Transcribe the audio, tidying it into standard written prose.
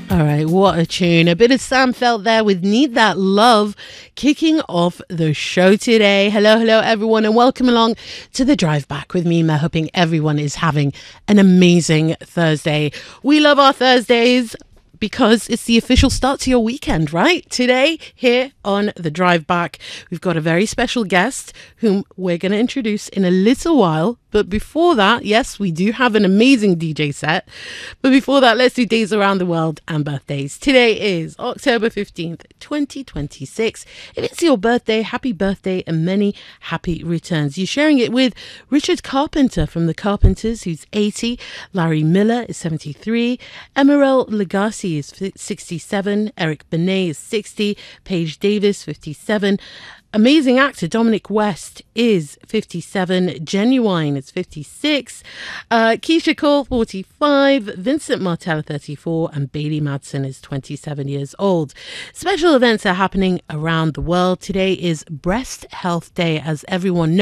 All right, what a tune. A bit of Sam Felt there with Need That Love, kicking off the show today. Hello, everyone, and welcome along to the Drive Back with me, Mel, hoping everyone is having an amazing Thursday. We love our Thursdays because it's the official start to your weekend, right? Today, here on the Drive Back, we've got a very special guest whom we're going to introduce in a little while. But before that, yes, we do have an amazing DJ set. But before that, let's do days around the world and birthdays. Today is October 15th, 2026. If it's your birthday, happy birthday and many happy returns. You're sharing it with Richard Carpenter from The Carpenters, who's 80. Larry Miller is 73. Emerald Lagasse is 67. Eric Benet is 60. Paige Davis, 57. Amazing actor Dominic West is 57. Genuine is 56. Keisha Cole, 45. Vincent Martella, 34. And Bailey Madsen is 27 years old. Special events are happening around the world. Today is Breast Health Day, as everyone knows.